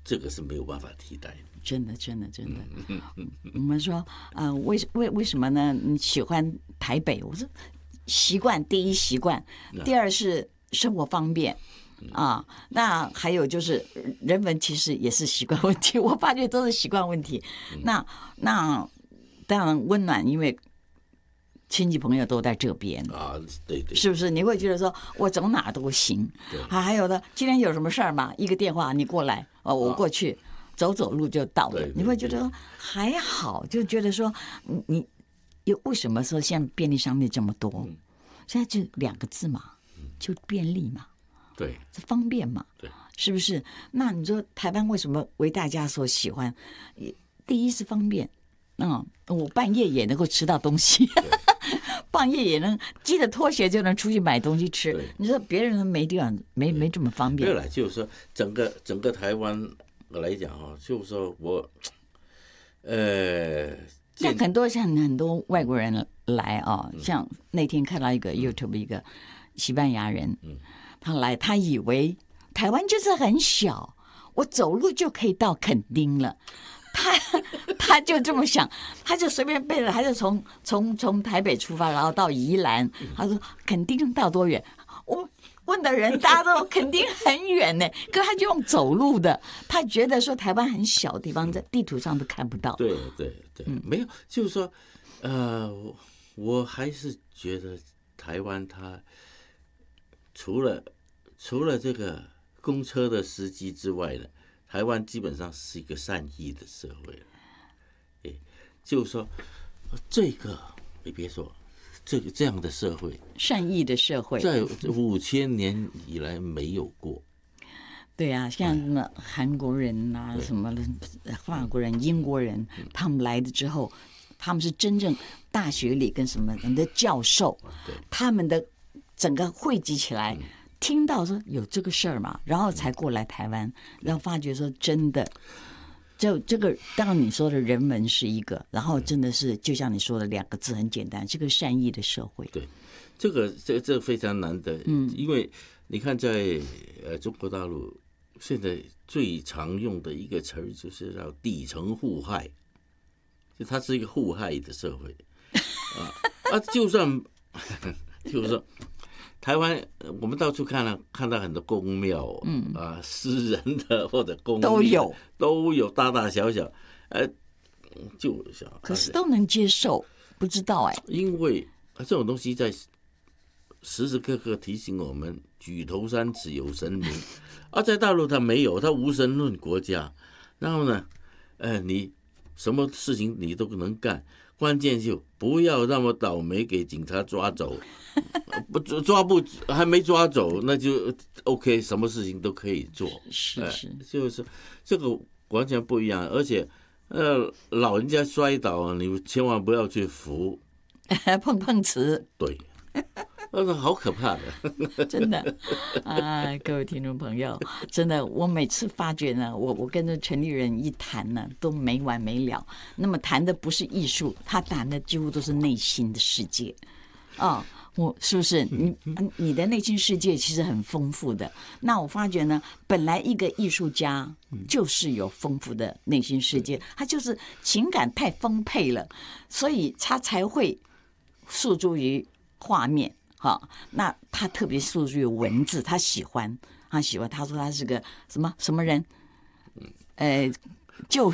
这个是没有办法替代的。 真的。我们说为什么呢？你喜欢台北？我说习惯，第一习惯，第二是生活方便。那还有就是人文其实也是习惯问题，我发觉都是习惯问题。那当然温暖，因为亲戚朋友都在这边对， 是不是？你会觉得说我走哪都行。还有的今天有什么事儿嘛，一个电话你过来，我过去走路就到了。你会觉得说还好，就觉得说你为什么说现在便利商店这么多？现在就2个字嘛，就便利嘛。 对， 这方便嘛？ 对， 是不是？那你说台湾为什么为大家所喜欢？第一是方便，我半夜也能够吃到东西，半夜也能系着拖鞋就能出去买东西吃。你说别人没地方，没这么方便。 对了，就是说整个台湾来讲就是说那很多外国人来像那天看到一个 YouTube 一个西班牙人。他来，他以为台湾就是很小，我走路就可以到垦丁了。他就这么想，他就随便背了，他就从台北出发，然后到宜兰。他说垦丁到多远？我问的人大家都垦丁很远呢，可他就用走路的。他觉得说台湾很小的地方，在地图上都看不到。 对，没有，就是说，我还是觉得台湾它除了这个公车的司机之外呢，台湾基本上是一个善意的社会。就是说，这个你别说，这样的社会， 善意的社会， 在5000年以来没有过。 对啊，像什么韩国人什么法国人、英国人，他们来的之后，他们是真正大学里跟什么人的教授，他们的整个汇集起来。听到说有这个事儿嘛，然后才过来台湾，然后发觉说真的，就这个当然你说的人文是一个，然后真的是就像你说的2个字很简单，这个善意的社会。 对，这个非常难得。因为你看在中国大陆现在最常用的一个词儿就是叫底层互害，就它是一个互害的社会就算就是说。台湾，我们到处看到很多宫庙，私人的或者公立的都有大大小小，就小， 可是都能接受，不知道因为这种东西在时时刻刻提醒我们，举头三尺有神明，在大陆它没有，它无神论国家，然后呢，你什么事情你都能干。关键就不要那么倒霉给警察抓走，还没抓走，那就 OK， 什么事情都可以做。 是， 就是这个完全不一样。而且老人家摔倒，你千万不要去扶， 碰瓷。 对。好可怕的， 真的各位听众朋友，真的，我每次发觉呢，我跟着陈立仁一谈呢，都没完没了。那么谈的不是艺术，他谈的几乎都是内心的世界我是不是你的内心世界其实很丰富的？那我发觉呢，本来一个艺术家就是有丰富的内心世界，他就是情感太丰沛了，所以他才会诉诸于画面。那他特别诉诸于文字，他喜欢，他说他是个什么人，旧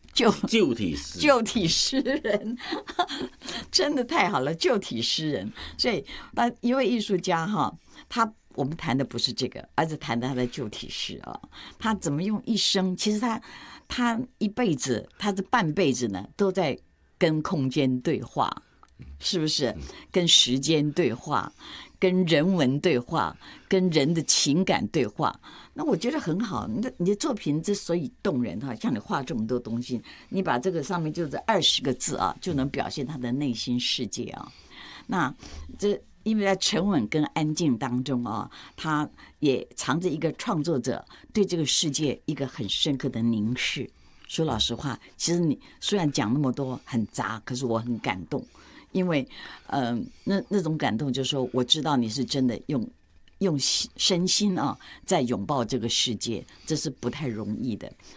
体诗人，真的太好了，旧体诗人。所以那一位艺术家我们谈的不是这个，而是谈的他的旧体诗他怎么用一生，其实他一辈子，他的半辈子呢，都在跟空间对话。是不是跟时间对话，跟人文对话，跟人的情感对话？那我觉得很好。你的作品之所以动人像你画这么多东西，你把这个上面就是20个字就能表现他的内心世界那这因为在沉稳跟安静当中他也藏着一个创作者对这个世界一个很深刻的凝视。说老实话，其实你虽然讲那么多很杂，可是我很感动。因为那种感动就是说，我知道你是真的用身心在拥抱这个世界，这是不太容易的。